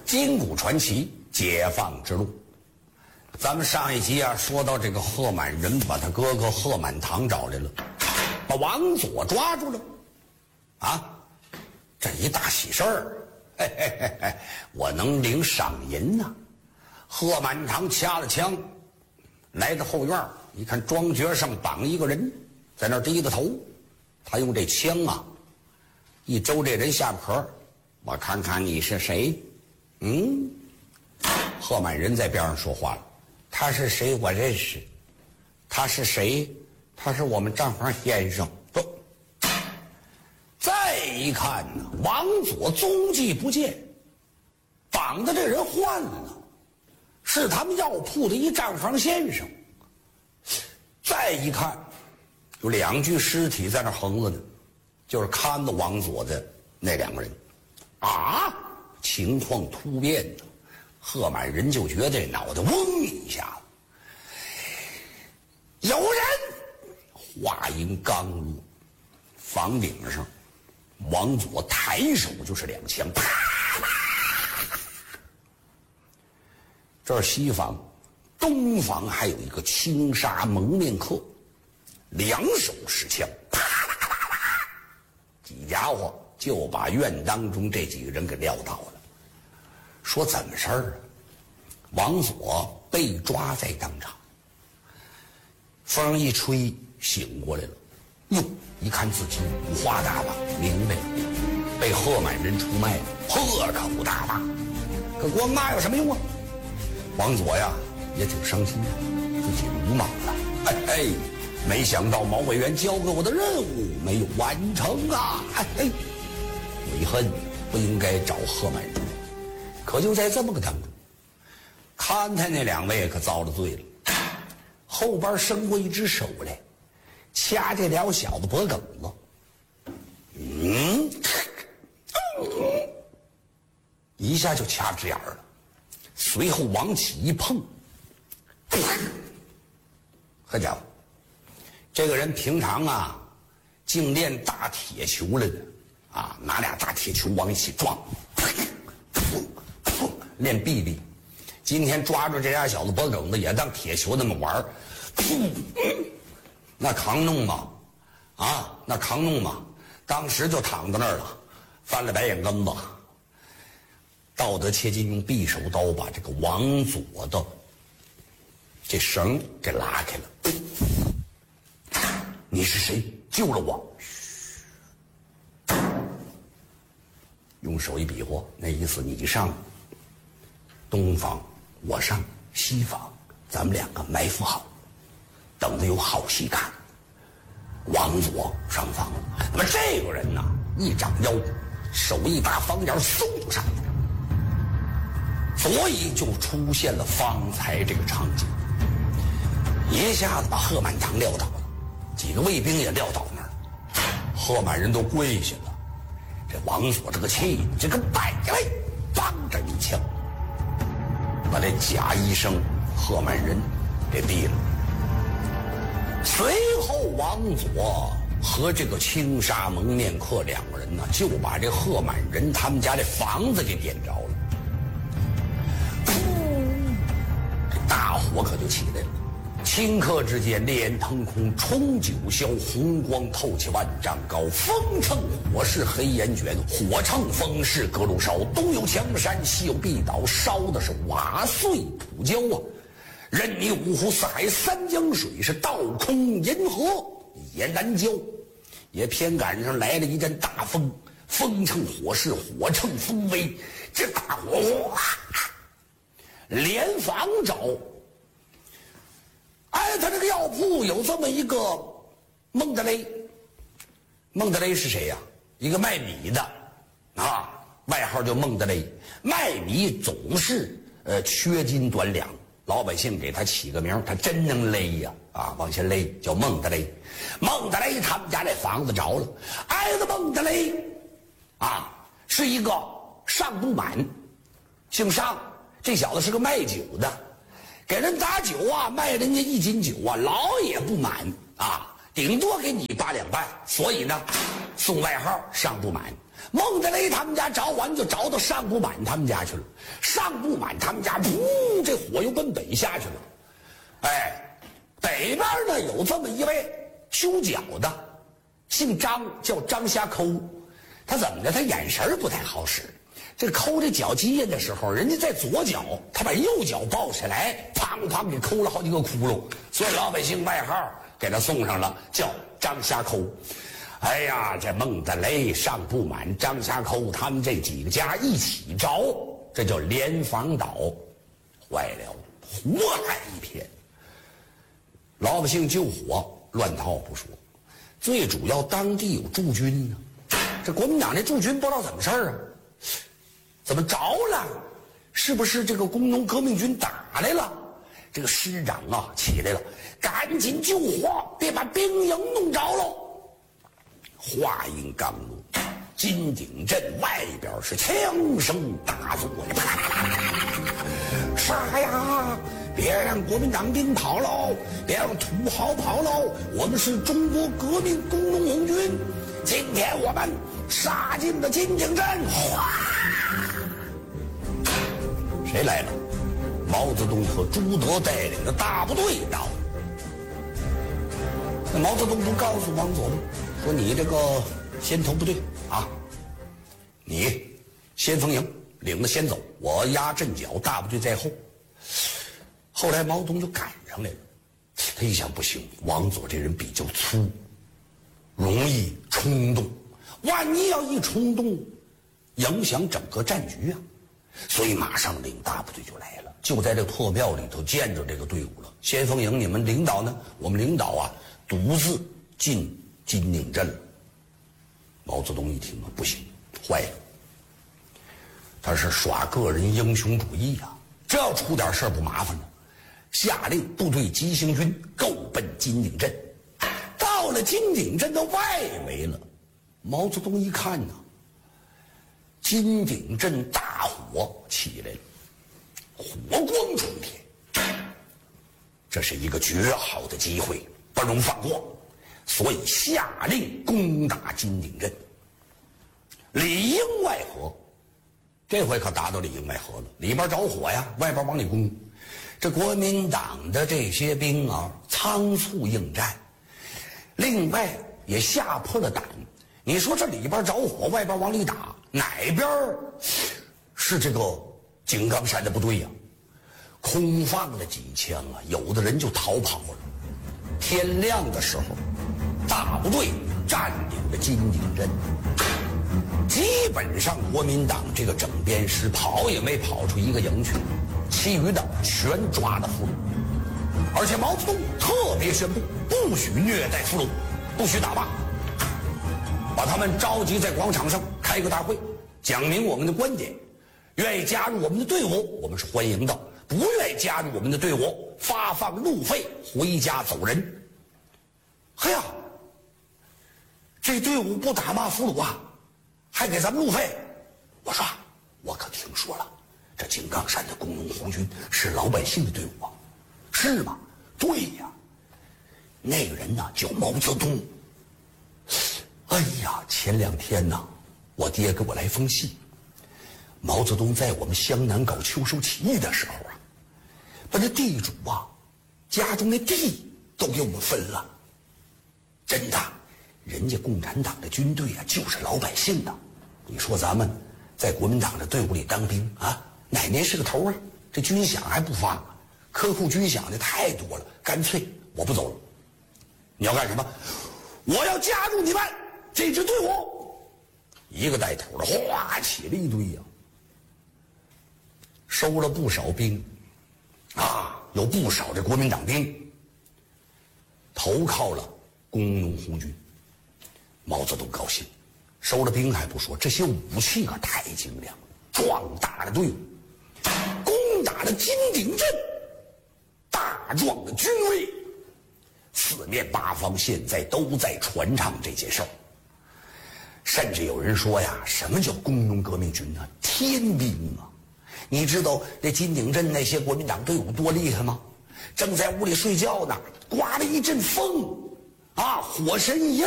金谷传奇解放之路。咱们上一集啊说到这个贺满人把他哥哥贺满堂找来了，把王佐抓住了啊，这一大喜事儿，嘿嘿嘿嘿，我能领赏银呐。贺满堂掐了枪，来到后院，一看庄角上绑一个人，在那儿低着头，他用这枪啊一周这人下巴壳，我看看你是谁。贺满人在边上说话了，他是谁我认识，他是谁，他是我们账房先生。不，再一看呢，王佐踪迹不见，绑的这人换了，是他们药铺的一账房先生。再一看，有2具尸体在那横着呢，就是看着王佐的那2个人。啊，情况突变呢，贺满人就觉得这脑袋嗡一下子，有人！话音刚落，房顶上，王佐抬手就是2枪，啪！这是西房，东房还有一个青纱蒙面客，2手持枪，啪啪啪啪啪，几家伙就把院当中这几个人给撂倒了。说怎么事儿啊？王佐被抓在当场，风一吹醒过来了，哟，一看自己五花大绑，明白了，被贺满人出卖了，破口大骂。可光骂有什么用啊？王佐呀也挺伤心的，自己鲁莽了，没想到毛委员交给我的任务没有完成啊，悔恨不应该找贺满人。可就在这么个当中，看他那2位可遭了罪了，后边伸过一只手来，掐这2小子脖梗子，一下就掐直眼了，随后往起一碰，好家伙，这个人平常啊净练大铁球来的啊，拿2大铁球往一起撞，练臂力。今天抓住这2小子脖梗子也当铁球那么玩，那扛弄嘛，那扛弄嘛，当时就躺在那儿了，翻了白眼根子。道德切金用匕首刀把这个王佐的这绳给拉开了。你是谁？救了我！用手一比划，那意思你上东房，我上西房，咱们2个埋伏好，等着有好戏看。王佐上房了，那么这个人呢，一长腰，手一搭房檐，嗖就上去了。所以就出现了方才这个场景，一下子把贺满堂撂倒了，几个卫兵也撂倒那儿了，贺满人都跪下了。这王佐这个气，这个摆来，梆这一枪，把这假医生贺满人给毙了。随后王佐和这个青纱蒙面客2个人呢，就把这贺满人他们家这房子给点着了。大火可就起来了，顷刻之间烈焰腾空，冲九霄，红光透起万丈高，风乘火势，黑烟卷，火乘风势，各路烧，东有强山，西有壁岛，烧的是瓦碎土焦啊！任你五湖四海三江水，是倒空银河也难交。也偏赶上来了一阵大风，风乘火势，火乘风威，这大火哗，连房着。他这个药铺有这么一个孟德雷，孟德雷是谁呀？一个卖米的啊，外号叫孟德雷。卖米总是缺斤短两，老百姓给他起个名，他真能勒呀往前勒，叫孟德雷。孟德雷他们家这房子着了，挨着孟德雷是一个尚不满，姓尚，这小子是个卖酒的。给人打酒卖人家1斤酒老也不满顶多给你8两半，所以呢送外号尚不满。 孟德雷他们家着完就着到尚不满他们家去了，尚不满他们家，噗，这火又奔北下去了。哎，北边呢有这么一位修脚的，姓张，叫张瞎抠。他怎么的？他眼神不太好使。这抠这脚基印的时候，人家在左脚，他把右脚抱起来，砰砰给抠了好几个窟窿，所以老百姓外号给他送上了，叫张瞎抠。哎呀，这孟德雷、尚不满、张瞎抠他们这几个家一起着，这叫连防倒，坏了，火海一片。老百姓救火乱套不说，最主要当地有驻军呢。这国民党这驻军不知道怎么事儿啊，怎么着了？是不是这个工农革命军打来了？这个师长啊起来了，赶紧救火，别把兵营弄着喽。话音刚落，金鼎镇外边是枪声大作呀！杀呀！别让国民党兵跑喽！别让土豪跑喽！我们是中国革命工农红军，今天我们杀进了金鼎镇！哗！谁来了？毛泽东和朱德带领的大部队到。那毛泽东不告诉王佐吗？说你这个先头部队啊，你先锋营领着先走，我压阵脚，大部队在后。后来毛泽东就赶上来了，他一想不行，王佐这人比较粗，容易冲动，万一要一冲动，影响整个战局啊，所以马上领大部队就来了，就在这破庙里头见着这个队伍了。先锋营你们领导呢？我们领导啊，独自进金鼎镇了。毛泽东一听啊，不行，坏了，他是耍个人英雄主义啊，这要出点事儿不麻烦了。下令部队急行军够奔金鼎镇，到了金鼎镇的外围了。毛泽东一看呢，金鼎镇大火起来了，火光冲天，这是一个绝好的机会，不容放过，所以下令攻打金鼎镇。里应外合，这回可达到里应外合了，里边着火呀，外边往里攻。这国民党的这些兵啊，仓促应战，另外也吓破了胆。你说这里边着火，外边往里打，哪边是这个井冈山的部队呀？空放了几枪啊，有的人就逃跑了。天亮的时候，大部队占领了金鼎镇，基本上国民党这个整编师跑也没跑出一个营去，其余的全抓了俘虏。而且毛泽东特别宣布，不许虐待俘虏，不许打骂，把他们召集在广场上开个大会，讲明我们的观点。愿意加入我们的队伍，我们是欢迎的；不愿意加入我们的队伍，发放路费，回家走人。嘿呀，这队伍不打骂俘虏啊，还给咱们路费。我说，我可听说了，这井冈山的工农红军是老百姓的队伍啊，是吗？对呀，那个人呢叫毛泽东。哎呀，前2天呢，我爹给我来封信，毛泽东在我们湘南搞秋收起义的时候啊，把那地主啊家中的地都给我们分了。真的，人家共产党的军队啊就是老百姓的。你说咱们在国民党的队伍里当兵啊，哪年是个头啊？这军饷还不发，克扣军饷的太多了，干脆我不走了。你要干什么？我要加入你们这支队伍。一个带头的哗起了一堆呀，收了不少兵啊，有不少这国民党兵投靠了工农红军。毛泽东高兴，收了兵还不说，这些武器可太精良了，壮大的队伍攻打了金鼎镇，大壮的军威，四面八方现在都在传唱这件事儿。甚至有人说呀，什么叫工农革命军呢？天兵啊！你知道这金鼎镇那些国民党队伍多厉害吗？正在屋里睡觉呢，刮了一阵风啊，火神一样